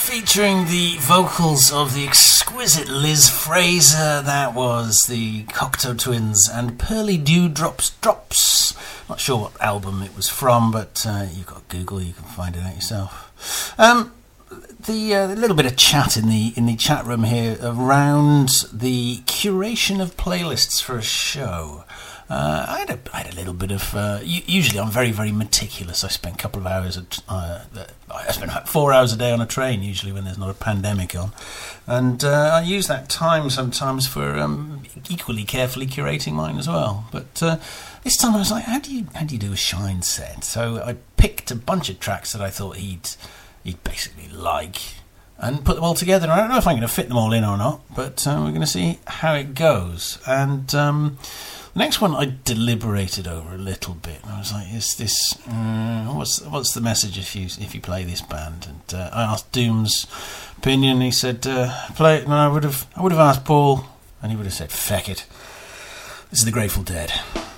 Featuring the vocals of the exquisite Liz Fraser, that was the Cocteau Twins and Pearly Dewdrops Drops. Not sure what album it was from, but you've got Google, you can find it out yourself. The little bit of chat in the chat room here around the curation of playlists for a show. I had a little bit of. Usually, I'm very, very meticulous. I spend a couple of hours. I spend about 4 hours a day on a train. Usually, when there's not a pandemic on, and I use that time sometimes for equally carefully curating mine as well. But this time, I was like, how do you do a Shine set? So I picked a bunch of tracks that I thought he'd basically like, and put them all together. I don't know if I'm going to fit them all in or not, but we're going to see how it goes. And the next one I deliberated over a little bit. I was like, "Is this what's the message if you play this band?" And I asked Doom's opinion. He said, "Play it." And I would have asked Paul, and he would have said, "Feck it. This is the Grateful Dead."